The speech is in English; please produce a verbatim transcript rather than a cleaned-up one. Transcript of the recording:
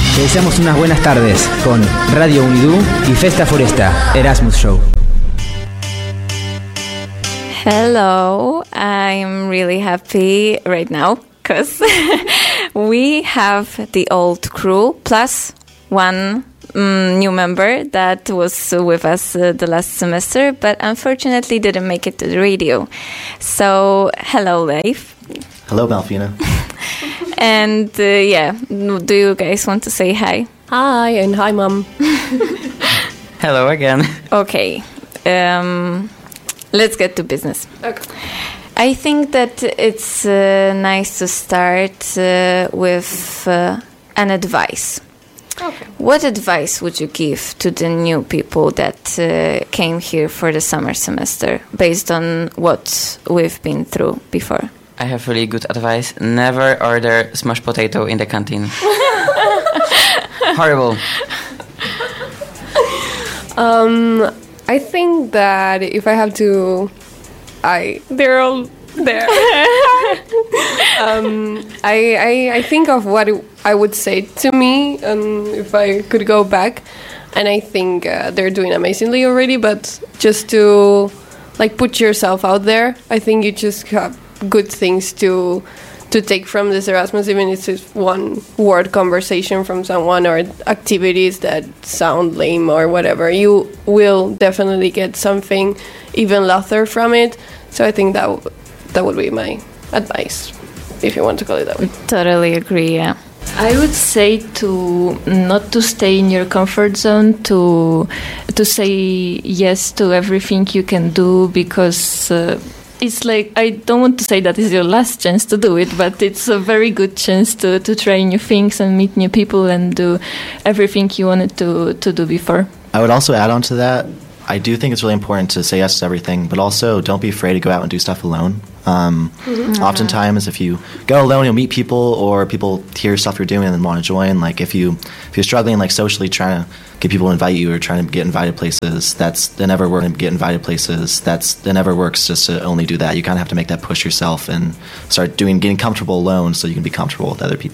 Te deseamos unas buenas tardes con Radio Unidú y Festa Foresta, Erasmus Show. Hello, I'm really happy right now because we have the old crew plus one um, new member that was with us uh, the last semester, but unfortunately didn't make it to the radio. So, hello, Leif. Hello, Malfina. And uh, yeah, do you guys want to say hi? Hi, and hi, Mom. Hello again. Okay, um, let's get to business. Okay. I think that it's uh, nice to start uh, with uh, an advice. Okay. What advice would you give to the new people that uh, came here for the summer semester based on what we've been through before? I have really good advice. Never order smashed potato in the canteen. Horrible. Um, I think that if I have to, I they're all there. um, I, I I think of what I would say to me, um, if I could go back, and I think uh, they're doing amazingly already. But just to like put yourself out there, I think you just have good things to to take from this Erasmus, even if it's just one word conversation from someone or activities that sound lame or whatever. You will definitely get something even louder from it. So I think that w- that would be my advice, if you want to call it that way. Totally agree, yeah. I would say to not to stay in your comfort zone, to to say yes to everything you can do, because uh, it's like, I don't want to say that it's your last chance to do it, but it's a very good chance to, to try new things and meet new people and do everything you wanted to, to do before. I would also add on to that, I do think it's really important to say yes to everything, but also don't be afraid to go out and do stuff alone. Um, mm-hmm. Oftentimes, if you go alone, you'll meet people, or people hear stuff you're doing and then want to join. Like if you if you're struggling, like socially, trying to get people to invite you or trying to get invited places, that's that never works. Get invited places, that's that never works. Just to only do that, you kind of have to make that push yourself and start doing getting comfortable alone, so you can be comfortable with other people.